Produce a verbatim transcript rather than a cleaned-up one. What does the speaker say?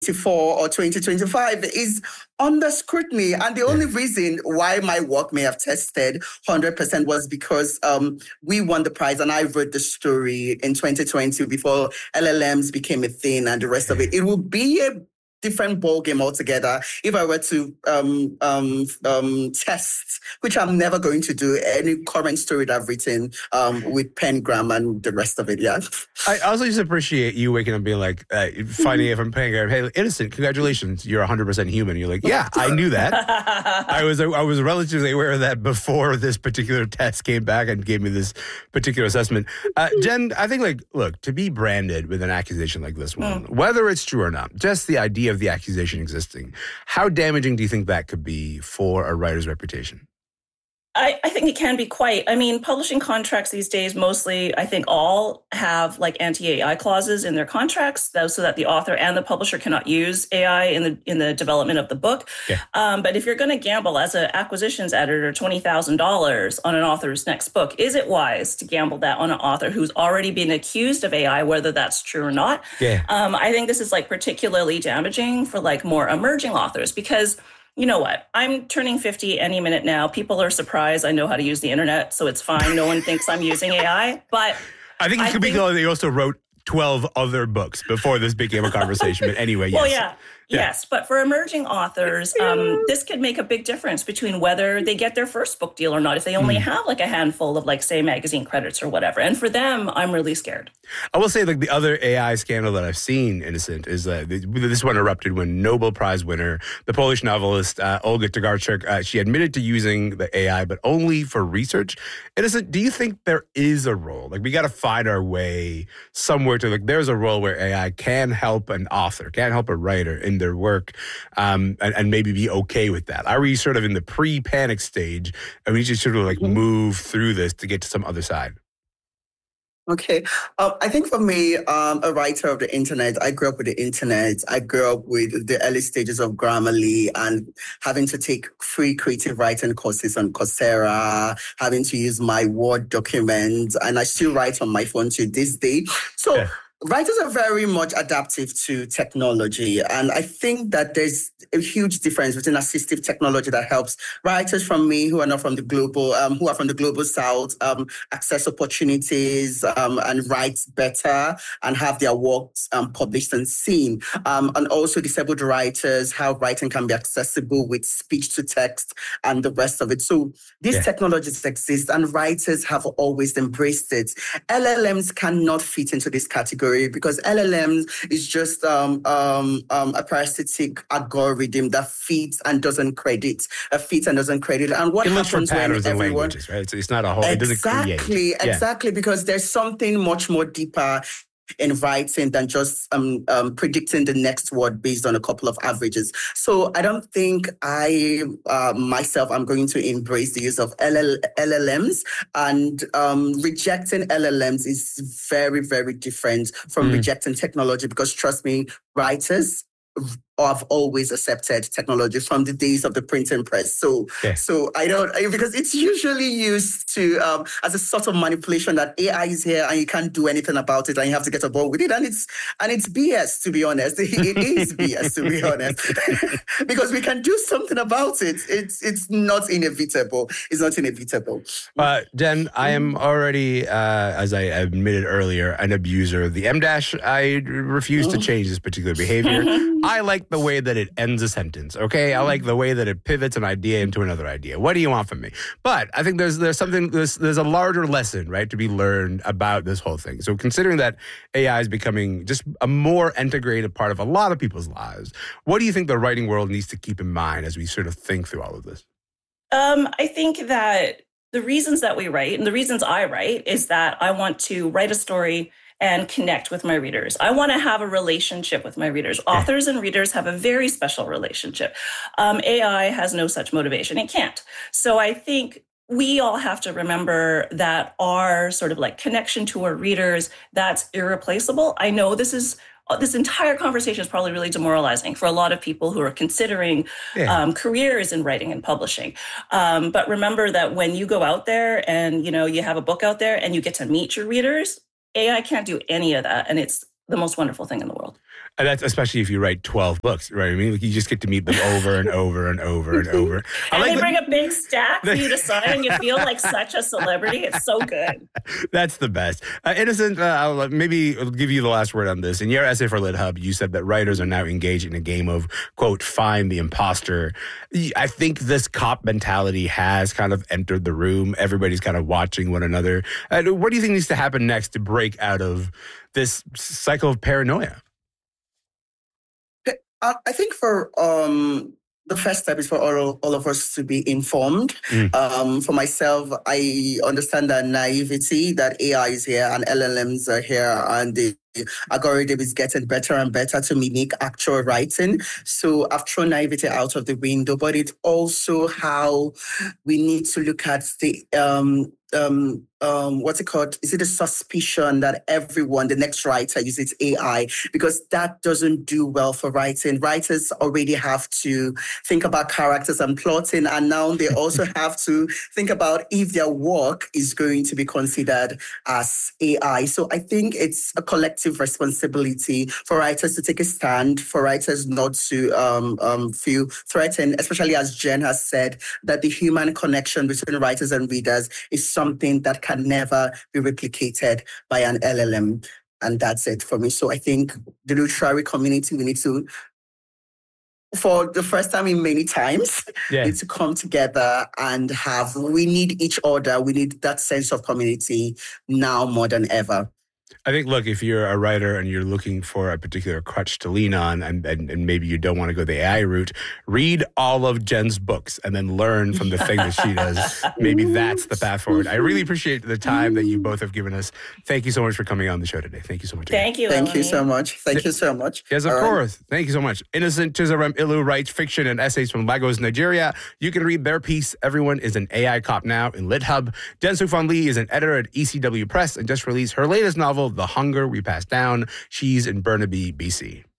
twenty-four or twenty twenty-five is under scrutiny. And the only yeah. reason why my work may have tested one hundred percent was because um, we won the prize and I wrote the story in twenty twenty before L L Ms became a thing and the rest yeah. of it. It will be a different ballgame altogether if I were to um, um, um, test, which I'm never going to do, any current story that I've written um, with Pengram and the rest of it, yeah. I also just appreciate you waking up and being like, uh, finding it from Pengram, hey, Innocent, congratulations, you're one hundred percent human. You're like, yeah, I knew that. I was I was relatively aware of that before this particular test came back and gave me this particular assessment. Uh, Jen, I think, like, look, to be branded with an accusation like this one, mm. whether it's true or not, just the idea of the accusation existing, how damaging do you think that could be for a writer's reputation? I, I think it can be quite. I mean, publishing contracts these days, mostly, I think all have like anti-A I clauses in their contracts, so that the author and the publisher cannot use A I in the in the development of the book. Yeah. Um, but if you're going to gamble as an acquisitions editor twenty thousand dollars on an author's next book, is it wise to gamble that on an author who's already been accused of A I, whether that's true or not? Yeah. Um, I think this is like particularly damaging for like more emerging authors because you know what? I'm turning fifty any minute now. People are surprised I know how to use the internet, so it's fine. No one thinks I'm using A I. But I think it could think, be clear that you also wrote twelve other books before this became a conversation. But anyway, yes. Well, yeah. Yeah. Yes, but for emerging authors, um, this could make a big difference between whether they get their first book deal or not, if they only mm. have like a handful of like, say, magazine credits or whatever. And for them, I'm really scared. I will say, like, the other A I scandal that I've seen, Innocent, is that uh, this one erupted when Nobel Prize winner, the Polish novelist uh, Olga Tokarczuk, uh, she admitted to using the A I, but only for research. Innocent, do you think there is a role? Like, we got to find our way somewhere to, like, there's a role where A I can help an author, can help a writer in their work, um, and, and maybe be okay with that? Are we sort of in the pre-panic stage and we just sort of like move through this to get to some other side? Okay. Uh, I think for me, um, a writer of the internet, I grew up with the internet. I grew up with the early stages of Grammarly and having to take free creative writing courses on Coursera, having to use my Word document, and I still write on my phone to this day. So yeah. Writers are very much adaptive to technology, and I think that there's a huge difference between assistive technology that helps writers from me who are not from the global, um, who are from the global south, um, access opportunities um, and write better and have their works um, published and seen, um, and also disabled writers, how writing can be accessible with speech to text and the rest of it. So these yeah. technologies exist, and writers have always embraced it. L L Ms cannot fit into this category, because L L Ms is just um, um, um, a parasitic algorithm that feeds and doesn't credit, uh, feeds and doesn't credit. And what it happens looks for patterns when and everyone, languages, right? So it's not a whole. It doesn't exactly, create. exactly, yeah. because there's something much more deeper in writing than just um, um, predicting the next word based on a couple of averages. So I don't think I uh, myself am going to embrace the use of L L Ms, and um, rejecting L L Ms is very, very different from mm. rejecting technology, because trust me, writers have always accepted technology from the days of the printing press. So, yeah. so I don't, I, because it's usually used to um, as a sort of manipulation that A I is here and you can't do anything about it and you have to get on board with it. And it's and it's B S, to be honest. It, it is B S, to be honest, because we can do something about it. It's it's not inevitable. It's not inevitable. Uh, Jen, I am already, uh, as I admitted earlier, an abuser of the M dash. I refuse to change this particular behavior. I like the way that it ends a sentence, okay? I like the way that it pivots an idea into another idea. What do you want from me? But I think there's there's something, there's, there's a larger lesson, right, to be learned about this whole thing. So considering that A I is becoming just a more integrated part of a lot of people's lives, what do you think the writing world needs to keep in mind as we sort of think through all of this? Um, I think that the reasons that we write, and the reasons I write, is that I want to write a story and connect with my readers. I want to have a relationship with my readers. Authors and readers have a very special relationship. Um, A I has no such motivation. It can't. So I think we all have to remember that our sort of like connection to our readers, that's irreplaceable. I know this is This entire conversation is probably really demoralizing for a lot of people who are considering yeah. um, careers in writing and publishing. Um, but remember that when you go out there and, you know, you have a book out there and you get to meet your readers, A I can't do any of that, and it's the most wonderful thing in the world. And that's especially if you write twelve books, right? I mean, like you just get to meet them over and over and over and over. I and like they the, bring a big stack for you to sign, and you feel like such a celebrity. It's so good. That's the best. Uh, Innocent, uh, I'll maybe I'll give you the last word on this. In your essay for LitHub, you said that writers are now engaged in a game of, quote, find the imposter. I think this cop mentality has kind of entered the room. Everybody's kind of watching one another. Uh, what do you think needs to happen next to break out of this cycle of paranoia? I think for um, the first step is for all, all of us to be informed. Mm. Um, for myself, I understand that naivety, that A I is here and L L Ms are here and the algorithm is getting better and better to mimic actual writing. So I've thrown naivety out of the window, but it's also how we need to look at the um, um, um, what's it called? Is it a suspicion that everyone, the next writer, uses A I? Because that doesn't do well for writing. Writers already have to think about characters and plotting, and now they also have to think about if their work is going to be considered as A I. So I think it's a collective responsibility for writers to take a stand, for writers not to um, um, feel threatened, especially as Jen has said, that the human connection between writers and readers is something that can never be replicated by an L L M. And that's it for me. So I think the literary community, we need to, for the first time in many times, yeah. need to come together and have, we need each other. We need that sense of community now more than ever. I think, look, if you're a writer and you're looking for a particular crutch to lean on and, and, and maybe you don't want to go the A I route, read all of Jen's books and then learn from the thing that she does. Maybe that's the path forward. I really appreciate the time that you both have given us. Thank you so much for coming on the show today. Thank you so much. Thank you, Thank Eleni. you so much. Thank you so much. Yes, of all course. Right. Thank you so much. Innocent Chizarem Ilu writes fiction and essays from Lagos, Nigeria. You can read their piece, Everyone is an A I Cop Now, in LitHub. Jen Sook-Fan Lee is an editor at E C W Press and just released her latest novel, The Hunger We Pass Down. She's in Burnaby, B C.